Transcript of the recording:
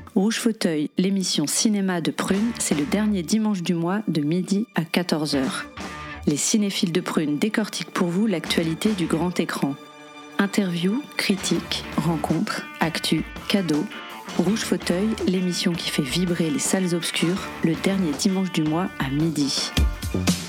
Rouge Fauteuil, l'émission cinéma de Prune, c'est le dernier dimanche du mois de midi à 14h. Les cinéphiles de Prune décortiquent pour vous l'actualité du grand écran. Interviews, critiques, rencontres, actus, cadeaux. Rouge Fauteuil, l'émission qui fait vibrer les salles obscures, le dernier dimanche du mois à midi.